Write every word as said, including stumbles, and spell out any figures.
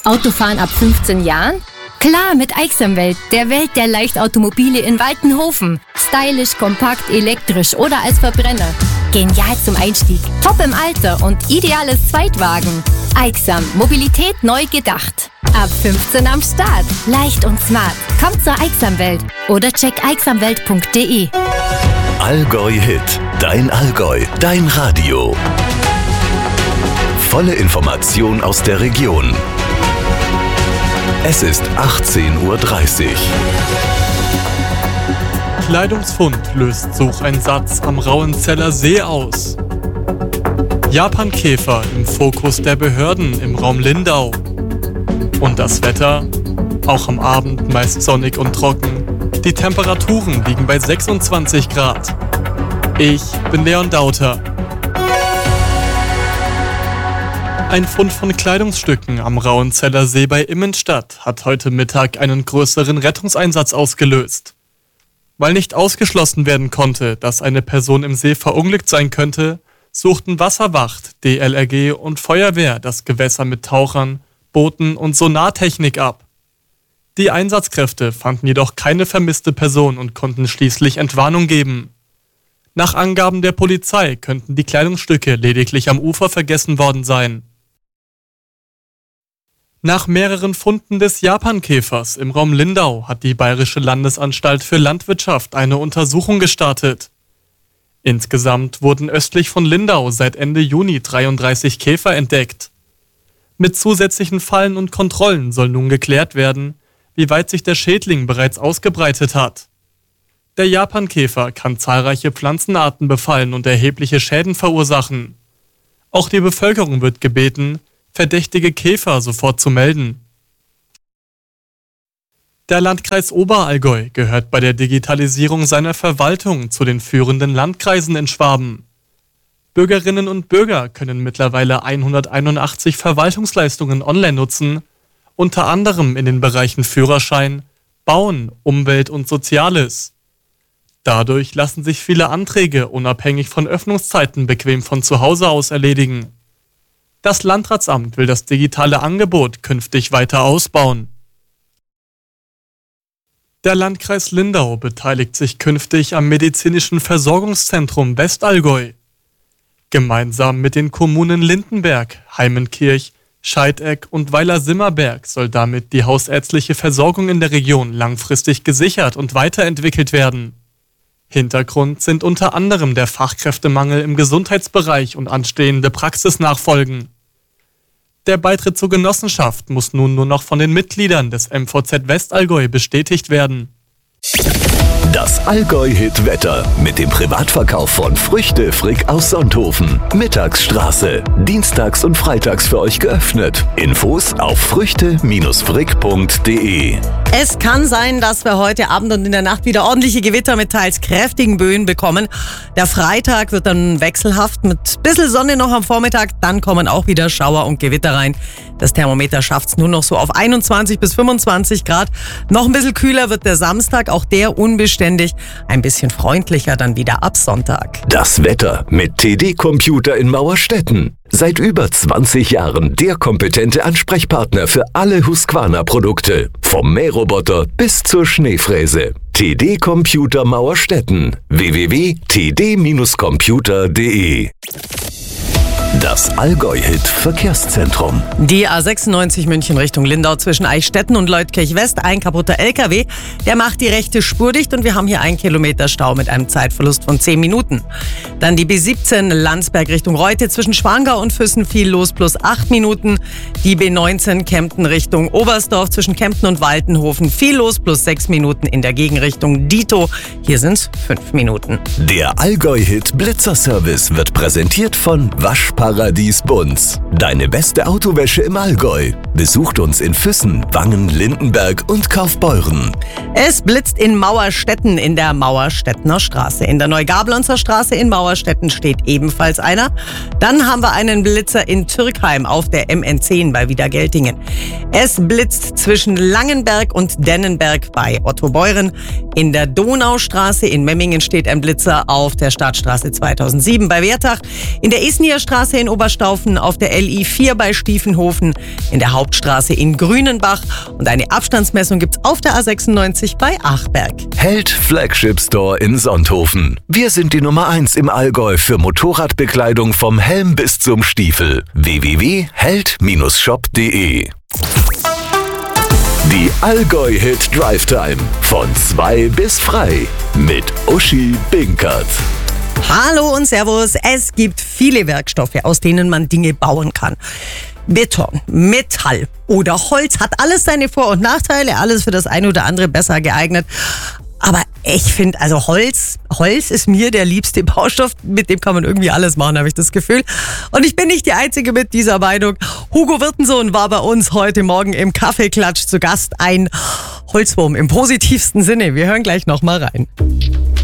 Autofahren ab fünfzehn Jahren? Klar, mit Aixamwelt, der Welt der Leichtautomobile in Waltenhofen. Stylisch, kompakt, elektrisch oder als Verbrenner. Genial zum Einstieg, top im Alter und ideales Zweitwagen. Aixam, Mobilität neu gedacht. Ab fünfzehn am Start, leicht und smart. Kommt zur Aixamwelt oder check aixamwelt punkt de. Allgäu Hit, dein Allgäu, dein Radio. Volle Information aus der Region. Es ist achtzehn Uhr dreißig. Kleidungsfund löst Sucheinsatz am Rauenzeller See aus. Japankäfer im Fokus der Behörden im Raum Lindau. Und das Wetter? Auch am Abend meist sonnig und trocken. Die Temperaturen liegen bei sechsundzwanzig Grad. Ich bin Leon Dauter. Ein Fund von Kleidungsstücken am Rauenzeller See bei Immenstadt hat heute Mittag einen größeren Rettungseinsatz ausgelöst. Weil nicht ausgeschlossen werden konnte, dass eine Person im See verunglückt sein könnte, suchten Wasserwacht, D L R G und Feuerwehr das Gewässer mit Tauchern, Booten und Sonartechnik ab. Die Einsatzkräfte fanden jedoch keine vermisste Person und konnten schließlich Entwarnung geben. Nach Angaben der Polizei könnten die Kleidungsstücke lediglich am Ufer vergessen worden sein. Nach mehreren Funden des Japankäfers im Raum Lindau hat die Bayerische Landesanstalt für Landwirtschaft eine Untersuchung gestartet. Insgesamt wurden östlich von Lindau seit Ende Juni dreiunddreißig Käfer entdeckt. Mit zusätzlichen Fallen und Kontrollen soll nun geklärt werden, wie weit sich der Schädling bereits ausgebreitet hat. Der Japankäfer kann zahlreiche Pflanzenarten befallen und erhebliche Schäden verursachen. Auch die Bevölkerung wird gebeten, verdächtige Käfer sofort zu melden. Der Landkreis Oberallgäu gehört bei der Digitalisierung seiner Verwaltung zu den führenden Landkreisen in Schwaben. Bürgerinnen und Bürger können mittlerweile hunderteinundachtzig Verwaltungsleistungen online nutzen, unter anderem in den Bereichen Führerschein, Bauen, Umwelt und Soziales. Dadurch lassen sich viele Anträge unabhängig von Öffnungszeiten bequem von zu Hause aus erledigen. Das Landratsamt will das digitale Angebot künftig weiter ausbauen. Der Landkreis Lindau beteiligt sich künftig am medizinischen Versorgungszentrum Westallgäu. Gemeinsam mit den Kommunen Lindenberg, Heimenkirch, Scheidegg und Weiler-Simmerberg soll damit die hausärztliche Versorgung in der Region langfristig gesichert und weiterentwickelt werden. Hintergrund sind unter anderem der Fachkräftemangel im Gesundheitsbereich und anstehende Praxisnachfolgen. Der Beitritt zur Genossenschaft muss nun nur noch von den Mitgliedern des M V Z Westallgäu bestätigt werden. Das Allgäu-Hit-Wetter mit dem Privatverkauf von Früchte Frick aus Sonthofen. Mittagsstraße. Dienstags und freitags für euch geöffnet. Infos auf früchte frick punkt de. Es kann sein, dass wir heute Abend und in der Nacht wieder ordentliche Gewitter mit teils kräftigen Böen bekommen. Der Freitag wird dann wechselhaft mit bisschen Sonne noch am Vormittag. Dann kommen auch wieder Schauer und Gewitter rein. Das Thermometer schafft es nur noch so auf einundzwanzig bis fünfundzwanzig Grad. Noch ein bisschen kühler wird der Samstag, auch der unbeständig. Ein bisschen freundlicher dann wieder ab Sonntag. Das Wetter mit T D-Computer in Mauerstetten. Seit über zwanzig Jahren der kompetente Ansprechpartner für alle Husqvarna-Produkte. Vom Mähroboter bis zur Schneefräse. T D-Computer Mauerstetten. w w w punkt t d computer punkt de. Das Allgäu-Hit-Verkehrszentrum. Die A sechsundneunzig München Richtung Lindau zwischen Eichstätten und Leutkirch West. Ein kaputter L K W, der macht die rechte Spur dicht und wir haben hier einen Kilometer Stau mit einem Zeitverlust von zehn Minuten. Dann die B siebzehn Landsberg Richtung Reute zwischen Schwangau und Füssen viel los plus acht Minuten. Die B neunzehn Kempten Richtung Oberstdorf zwischen Kempten und Waltenhofen viel los plus sechs Minuten in der Gegenrichtung Dito. Hier sind es fünf Minuten. Der Allgäu-Hit Blitzerservice wird präsentiert von Waschparadies Bunz. Deine beste Autowäsche im Allgäu. Besucht uns in Füssen, Wangen, Lindenberg und Kaufbeuren. Es blitzt in Mauerstetten in der Mauerstedtner Straße. In der Neugablonzer Straße in Mauerstetten steht ebenfalls einer. Dann haben wir einen Blitzer in Türkheim auf der M N zehn bei Wiedergeltingen. Es blitzt zwischen Langenberg und Dennenberg bei Ottobeuren. In der Donaustraße in Memmingen steht ein Blitzer auf der Stadtstraße zweitausendsieben bei Wertach. In der Esnier Straße Straße in Oberstaufen, auf der L I vier bei Stiefenhofen, in der Hauptstraße in Grünenbach und eine Abstandsmessung gibt's auf der A sechsundneunzig bei Achberg. Held Flagship Store in Sonthofen. Wir sind die Nummer eins im Allgäu für Motorradbekleidung vom Helm bis zum Stiefel. w w w punkt held shop punkt de. Die Allgäu-Hit Drive Time. Von zwei bis frei. Mit Uschi Binkert. Hallo und Servus. Es gibt viele Werkstoffe, aus denen man Dinge bauen kann. Beton, Metall oder Holz hat alles seine Vor- und Nachteile, alles für das eine oder andere besser geeignet. Aber ich finde, also Holz, Holz ist mir der liebste Baustoff, mit dem kann man irgendwie alles machen, habe ich das Gefühl. Und ich bin nicht die Einzige mit dieser Meinung. Hugo Wirtensohn war bei uns heute Morgen im Kaffeeklatsch zu Gast, ein Holzwurm im positivsten Sinne. Wir hören gleich nochmal rein.